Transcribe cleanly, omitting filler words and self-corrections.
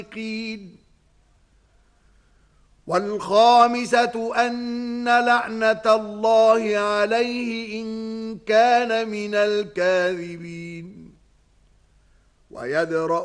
والخامسة أن لعنة الله عليه إن كان من الكاذبين ويدرأ